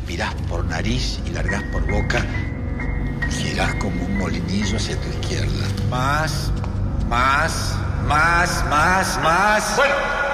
Inspirás por nariz y largás por boca. Girás como un molinillo hacia tu izquierda. Más. Bueno,